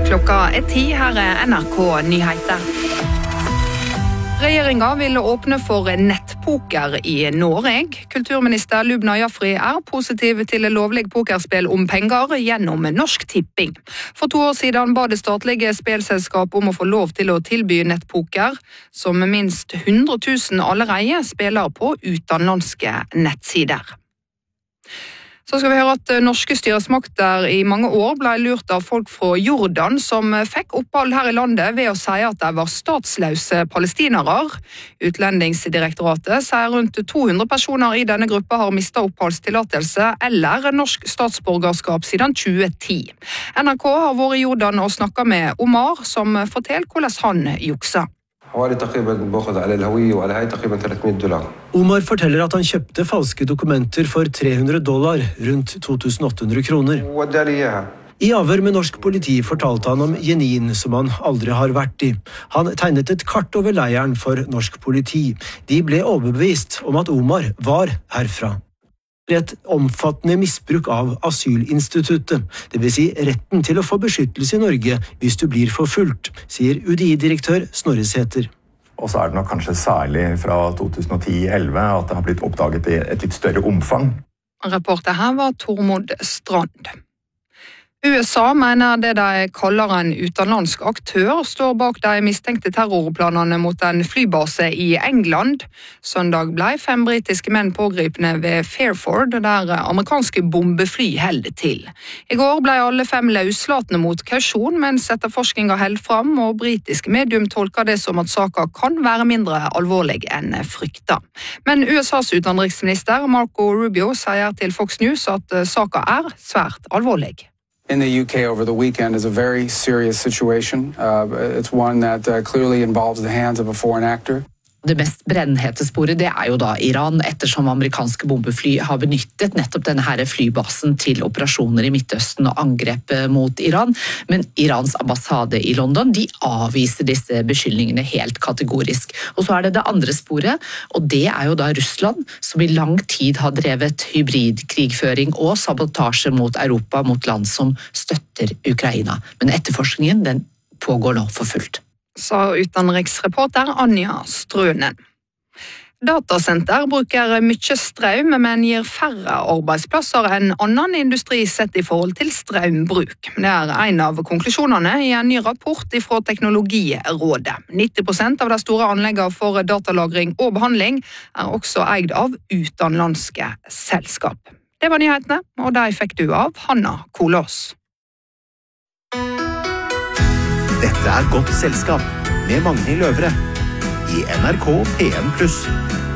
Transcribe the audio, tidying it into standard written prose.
Klokka 10, her NRK Nyheter. Regjeringen vil åpne for nettpoker i Norge. Kulturminister Lubna Jafri positiv til lovlig pokerspill om penger gjennom Norsk Tipping. For 2 år siden ba det statlige spelselskap om å få lov til å tilby nettpoker, som minst 100 000 allerede spiller på utenlandske nettsider. Så skal vi høre at norske styresmakter i mange år ble lurt av folk fra Jordan som fikk opphold her i landet ved å si at de var statsløse palestinere. Utlendingsdirektoratet sier rundt 200 personer i denne gruppa har mistet oppholdstillatelse eller norsk statsborgerskap siden 2010. NRK har vært i Jordan og snakket med Omar, som forteller hvordan han jukser. Omar forteller at han kjøpte falske dokumenter for $300, rundt 2.800 kroner. I avhør med norsk politi fortalte han om Jenin, som han aldri har vært i. Han tegnet et kart over leiren for norsk politi. De ble overbevist om at Omar var herfra. Et omfattende misbruk av asylinstituttet, det vil si retten til å få beskyttelse i Norge hvis du blir forfulgt, sier UDI-direktør Snorre Sæther. Og så det nok kanskje særlig fra 2010-11 at det har blitt oppdaget i et litt større omfang. Reporter her var Tormod Strand. USA mener det de kaller en utenlandsk aktør står bak de mistenkte terrorplanene mot en flybase i England. Søndag ble 5 britiske menn pågripne ved Fairford, der amerikanske bombefly holder til. I går ble alle 5 løslatne mot kausjon, mens etterforskningen held fram, og britiske medium tolker det som at saken kan være mindre alvorlig enn frykta. Men USAs utenriksminister Marco Rubio sier til Fox News at saken svært alvorlig. In the UK over the weekend is a very serious situation. It's one that clearly involves the hands of a foreign actor. Det mest brennhete sporet det jo da Iran, ettersom amerikanske bombefly har benyttet nettopp denne her flybasen til operasjoner i Midtøsten og angrep mot Iran. Men Irans ambassade i London, de avviser disse beskyldningene helt kategorisk. Og så det andre sporet, og det jo da Russland, som i lang tid har drevet hybridkrigføring og sabotasje mot Europa, mot land som støtter Ukraina. Men etterforskningen, den pågår nå for fullt. Sa utenriksreporter Anja Strønen. Datasenter bruker mye strøm, men gir færre arbeidsplasser enn annen industri sett i forhold til strømbruk. Det en av konklusjonene i en ny rapport fra Teknologirådet. 90% av de store anleggene for datalagring og behandling også eid av utenlandske selskap. Det var nyhetene, og de fikk du av Hanna Kolås. Dette Godt selskap med Magne Løvre i NRK P1+.